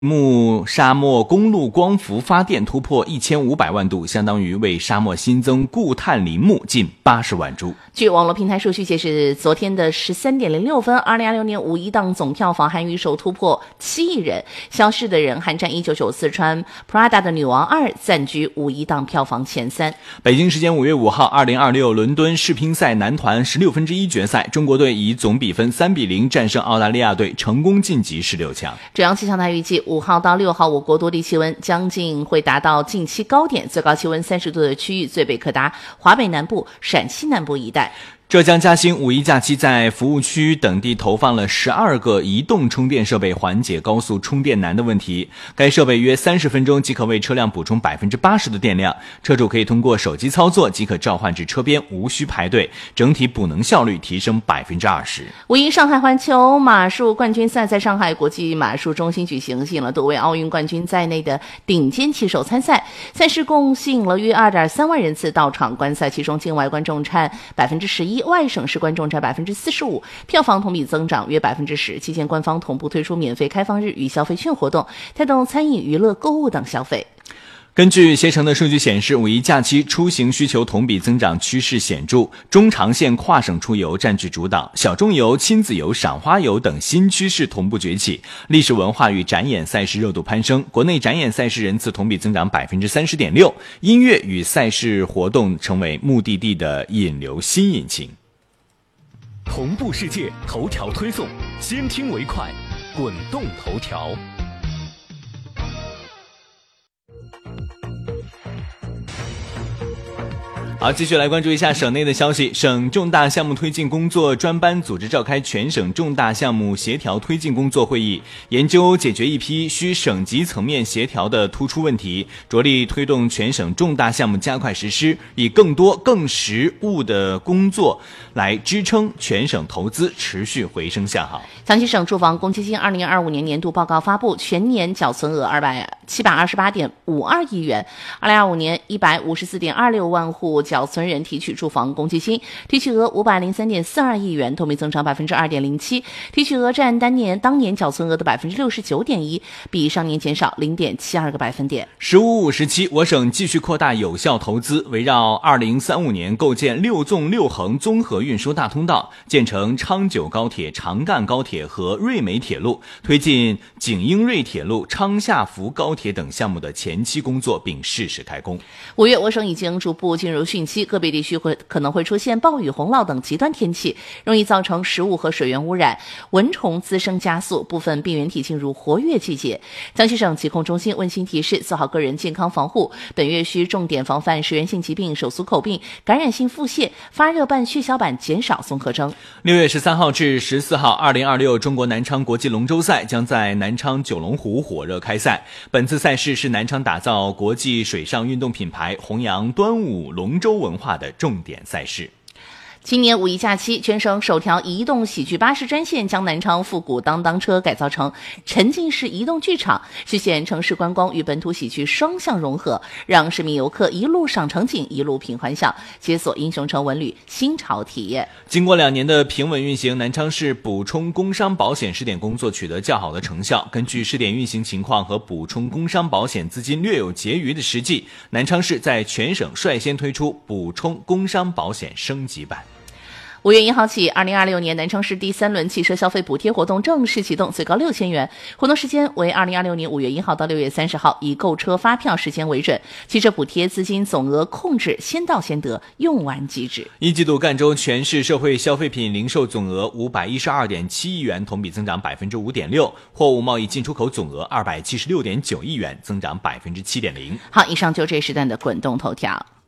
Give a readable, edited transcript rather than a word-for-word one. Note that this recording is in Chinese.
沙漠公路光伏发电突破1500万度，相当于为沙漠新增固碳林木近80万株。 据网络平台数据显示，昨天的13点06分，2026年五一档总票房韩语首突破7亿人，消失的人寒战1994四川 Prada 的女王2暂居五一档票房前3。 北京时间5月5号，2026伦敦世乒赛男团1/16决赛，中国队以总比分3-0战胜澳大利亚队，成功晋级16强。 中央气象台预计5号到6号，我国多地气温将近会达到近期高点，最高气温30度的区域最北可达华北南部、陕西南部一带。 浙江嘉兴五一假期在服务区等地投放了12个移动充电设备，缓解高速充电难的问题。该设备约30分钟即可为车辆补充80%的电量，车主可以通过手机操作即可召唤至车边，无需排队，整体补能效率提升20%。 五一上海环球马术冠军赛在上海国际马术中心举行，吸引了多位奥运冠军在内的顶尖骑手参赛。赛事共吸引了约2.3万人次到场观赛，其中境外观众占11%。外省市观众占45%，票房同比增长约10%。期间，官方同步推出免费开放日与消费券活动，带动餐饮、娱乐、购物等消费。 根据携程的数据显示，五一假期出行需求同比增长趋势显著，中长线跨省出游占据主导，小众游、亲子游、赏花游等新趋势同步崛起，历史文化与展演赛事热度攀升，国内展演赛事人次同比增长30.6%，音乐与赛事活动成为目的地的引流新引擎。 同步世界头条推送，先听为快，滚动头条。 好，继续来关注一下省内的消息。省重大项目推进工作专班组织召开全省重大项目协调推进工作会议，研究解决一批需省级层面协调的突出问题，着力推动全省重大项目加快实施，以更多更实务的工作来支撑全省投资持续回升向好。 江西省住房公积金2025年年度报告发布，全年缴存额728.52亿元，2025年154.26万户缴存人提取住房公积金，提取额503.42亿元，同比增长2.07%，提取额占当年缴存额的69.1%，比上年减少0.72个百分点。 15、57，我省继续扩大有效投资，围绕2035年构建6纵6横综合运输大通道，建成昌九高铁、长赣高铁和瑞美铁路，推进景英瑞铁路、昌下福高铁等项目的前期工作，并适时开工。 5月，我省已经逐步进入汛期，个别地区可能会出现暴雨、洪涝等极端天气，容易造成食物和水源污染，蚊虫滋生加速，部分病原体进入活跃季节。江西省疾控中心温馨提示，做好个人健康防护，本月需重点防范食源性疾病、手足口病、感染性腹泻、发热伴血小板减少综合征。 6月13号至14号，2026中国南昌国际龙舟赛将在南昌九龙湖火热开赛。本次赛事是南昌打造国际水上运动品牌、弘扬端午龙舟文化的重点赛事。 今年五一假期，全省首条移动喜剧巴士专线将南昌复古当当车改造成沉浸式移动剧场，实现城市观光与本土喜剧双向融合，让市民游客一路赏场景，一路品欢笑，解锁英雄城文旅新潮体验。 经过2年的平稳运行，南昌市补充工伤保险试点工作取得较好的成效。根据试点运行情况和补充工伤保险资金略有结余的实际，南昌市在全省率先推出补充工伤保险升级版。 5月1号起，2026年南昌市第3轮汽车消费补贴活动正式启动，最高6000元。活动时间为2026年5月1号到6月30号，以购车发票时间为准。汽车补贴资金总额控制先到先得，用完即止。 一季度赣州全市社会消费品零售总额512.7亿元，同比增长5.6%，货物贸易进出口总额276.9亿元，增长7.0%。 好，以上就这时段的滚动头条。